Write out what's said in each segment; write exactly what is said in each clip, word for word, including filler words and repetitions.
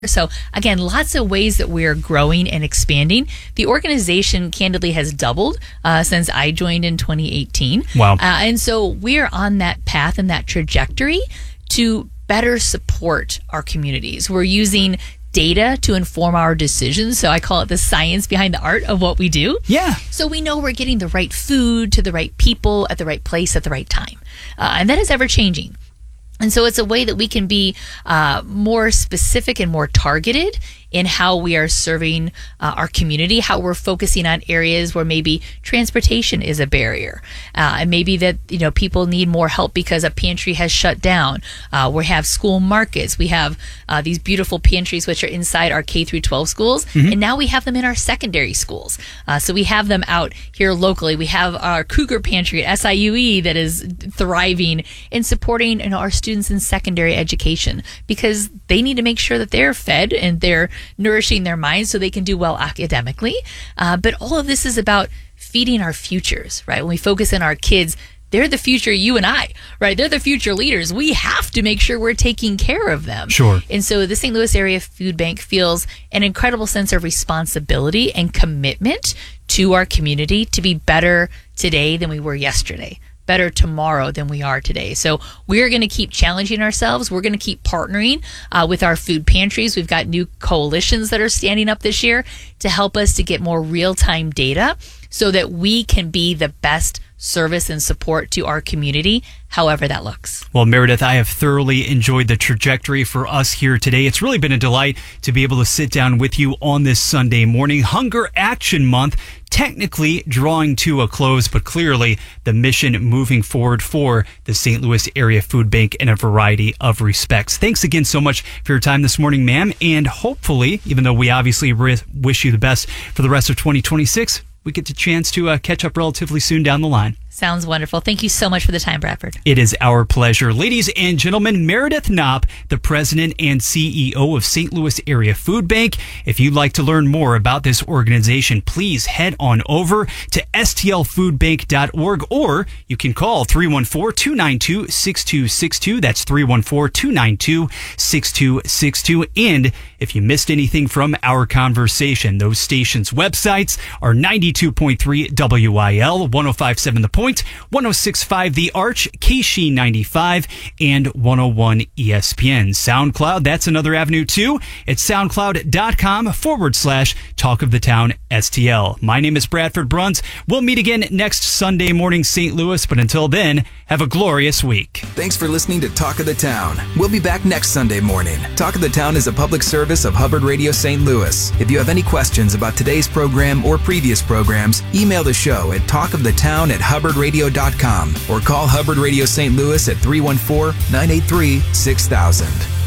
So again, lots of ways that we're growing and expanding. The organization candidly has doubled uh, since I joined in twenty eighteen. Wow. Uh, and so we're on that path and that trajectory to better support our communities. We're using data to inform our decisions. So I call it the science behind the art of what we do. Yeah. So we know we're getting the right food to the right people at the right place at the right time. Uh, and that is ever changing. And so it's a way that we can be uh, more specific and more targeted in how we are serving uh, our community, how we're focusing on areas where maybe transportation is a barrier. Uh, and maybe that, you know, people need more help because a pantry has shut down. Uh, we have school markets. We have uh, these beautiful pantries, which are inside our K through twelve schools. Mm-hmm. And now we have them in our secondary schools. Uh, so we have them out here locally. We have our Cougar Pantry at S I U E that is thriving and supporting, you know, our students in secondary education because they need to make sure that they're fed and they're nourishing their minds so they can do well academically. Uh, but all of this is about feeding our futures, right? When we focus on our kids, they're the future, you and I, right? They're the future leaders. We have to make sure we're taking care of them. Sure. And so the Saint Louis Area Food Bank feels an incredible sense of responsibility and commitment to our community to be better today than we were yesterday. Better tomorrow than we are today. So we're going to keep challenging ourselves. We're going to keep partnering uh, with our food pantries. We've got new coalitions that are standing up this year to help us to get more real-time data so that we can be the best service and support to our community, however that looks. Well, Meredith, I have thoroughly enjoyed the trajectory for us here today. It's really been a delight to be able to sit down with you on this Sunday morning. Hunger Action Month technically drawing to a close, but clearly the mission moving forward for the Saint Louis Area Food Bank in a variety of respects. Thanks again so much for your time this morning, ma'am. And hopefully, even though we obviously wish you the best for the rest of twenty twenty-six, we get the chance to uh, catch up relatively soon down the line. Sounds wonderful. Thank you so much for the time, Bradford. It is our pleasure. Ladies and gentlemen, Meredith Knopp, the president and C E O of Saint Louis Area Food Bank. If you'd like to learn more about this organization, please head on over to S T L food bank dot org, or you can call three one four, two nine two, six two six two. That's three one four, two nine two, six two six two. And if you missed anything from our conversation, those stations' websites are ninety-two point three W I L, one oh five point seven The Point, one oh six point five The Arch, K S H E ninety-five, and one oh one E S P N. SoundCloud, that's another avenue too. It's soundcloud.com forward slash Talk of the Town S T L. My name is Bradford Bruns. We'll meet again next Sunday morning, Saint Louis, but until then, have a glorious week. Thanks for listening to Talk of the Town. We'll be back next Sunday morning. Talk of the Town is a public service of Hubbard Radio Saint Louis. If you have any questions about today's program or previous programs, email the show at talkofthetown at hubbard radio dot com or call Hubbard Radio Saint Louis at three one four, nine eight three, six thousand.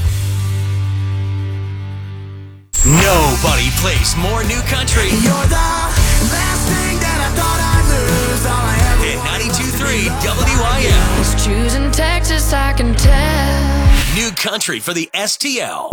Nobody plays more new country. You're the last thing that I thought I'd lose. All I ever At ninety-two point three W I L. It's choosing Texas, I can tell. New country for the S T L.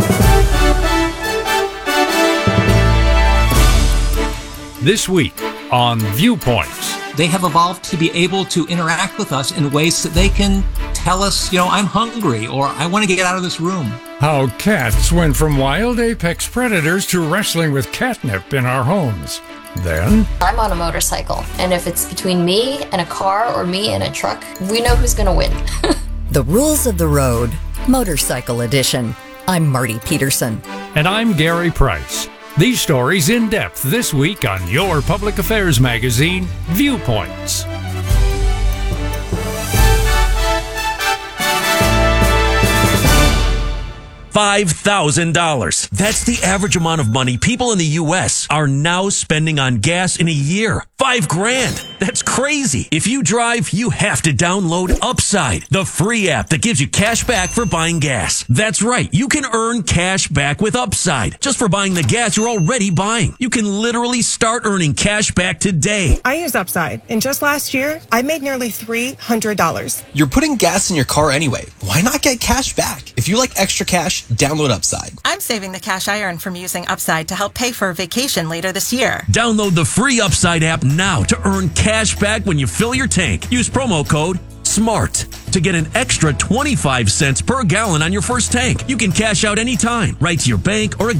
This week on Viewpoints. They have evolved to be able to interact with us in ways that they can tell us, you know, I'm hungry or I want to get out of this room. How cats went from wild apex predators to wrestling with catnip in our homes. Then, I'm on a motorcycle, and if it's between me and a car or me and a truck, we know who's going to win. The Rules of the Road, Motorcycle Edition. I'm Marty Peterson. And I'm Gary Price. These stories in depth this week on your public affairs magazine, Viewpoints. five thousand dollars. That's the average amount of money people in the U S are now spending on gas in a year. Five grand. That's crazy. If you drive, you have to download Upside, the free app that gives you cash back for buying gas. That's right. You can earn cash back with Upside just for buying the gas you're already buying. You can literally start earning cash back today. I use Upside, and just last year, I made nearly three hundred dollars. You're putting gas in your car anyway. Why not get cash back? If you like extra cash, download Upside. I'm saving the cash I earn from using Upside to help pay for a vacation later this year. Download the free Upside app now to earn cash back when you fill your tank. Use promo code SMART. to get an extra twenty-five cents per gallon on your first tank. You can cash out anytime, right to your bank or a